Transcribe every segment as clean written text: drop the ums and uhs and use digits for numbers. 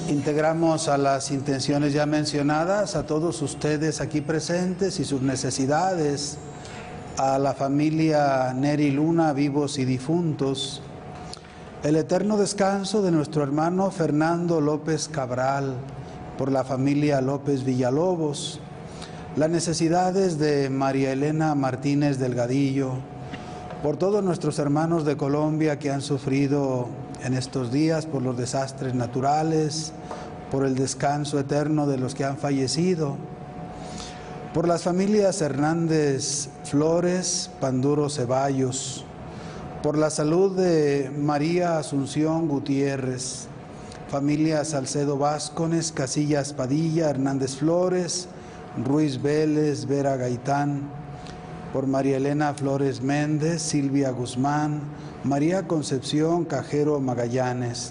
Integramos a las intenciones ya mencionadas a todos ustedes aquí presentes y sus necesidades, a la familia Neri Luna, vivos y difuntos, el eterno descanso de nuestro hermano Fernando López Cabral, por la familia López Villalobos, las necesidades de María Elena Martínez Delgadillo, por todos nuestros hermanos de Colombia que han sufrido en estos días por los desastres naturales, por el descanso eterno de los que han fallecido, por las familias Hernández Flores, Panduro Ceballos, por la salud de María Asunción Gutiérrez, familia Salcedo Vázquez, Casillas Padilla, Hernández Flores, Ruiz Vélez, Vera Gaitán, por María Elena Flores Méndez, Silvia Guzmán, María Concepción Cajero Magallanes,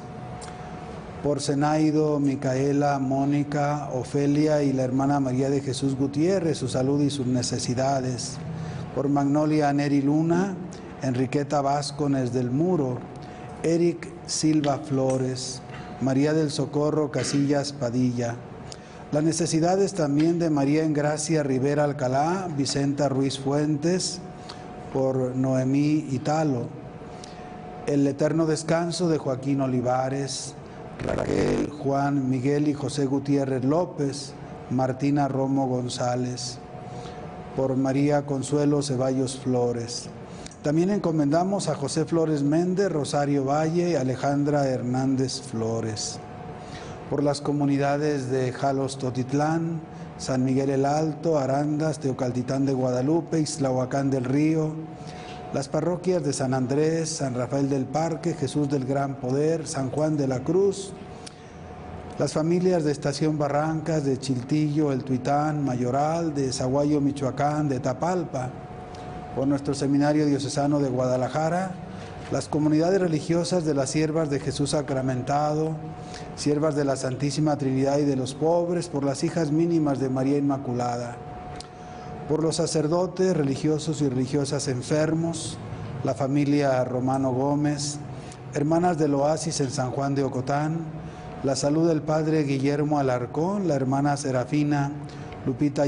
por Zenaido, Micaela, Mónica, Ofelia y la hermana María de Jesús Gutiérrez, su salud y sus necesidades, por Magnolia Neri Luna, Enriqueta Vázquez del Muro, Eric Silva Flores, María del Socorro Casillas Padilla, las necesidades también de María Engracia Rivera Alcalá, Vicenta Ruiz Fuentes, por Noemí Italo, el eterno descanso de Joaquín Olivares, Raquel, Juan, Miguel y José Gutiérrez López, Martina Romo González, por María Consuelo Ceballos Flores. También encomendamos a José Flores Méndez, Rosario Valle y Alejandra Hernández Flores, por las comunidades de Jalos Totitlán, San Miguel el Alto, Arandas, Teocaltitán de Guadalupe, Ixtlahuacán del Río, las parroquias de San Andrés, San Rafael del Parque, Jesús del Gran Poder, San Juan de la Cruz, las familias de Estación Barrancas, de Chiltillo, El Tuitán, Mayoral, de Zaguayo, Michoacán, de Tapalpa, por nuestro Seminario Diocesano de Guadalajara, las comunidades religiosas de las Siervas de Jesús Sacramentado, Siervas de la Santísima Trinidad y de los pobres, por las hijas mínimas de María Inmaculada, por los sacerdotes, religiosos y religiosas enfermos, la familia Romano Gómez, hermanas del Oasis en San Juan de Ocotán, la salud del padre Guillermo Alarcón, la hermana Serafina Lupita